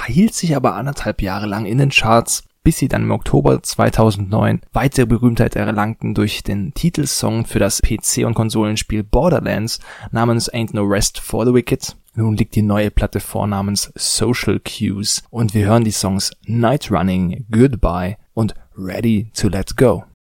hielt sich aber 1,5 Jahre lang in den Charts, bis sie dann im Oktober 2009 weitere Berühmtheit erlangten durch den Titelsong für das PC- und Konsolenspiel Borderlands namens Ain't No Rest for the Wicked. Nun liegt die neue Platte vor namens Social Cues und wir hören die Songs Night Running, Goodbye und Ready to Let Go.